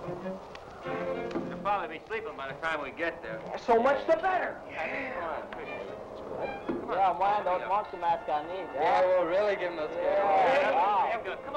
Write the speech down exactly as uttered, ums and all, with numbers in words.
He'll probably be sleeping by the time we get there. So much the better. Yeah. Yeah, man, don't mark the mask on me. Yeah, we'll really give him those Yeah. Come